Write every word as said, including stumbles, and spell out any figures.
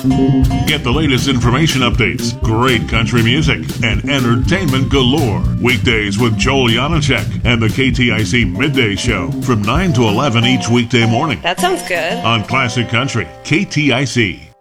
Get the latest information updates, great country music, and entertainment galore. Weekdays with Joel Janacek and the K T I C Midday Show from nine to eleven each weekday morning That sounds good. on Classic Country K T I C.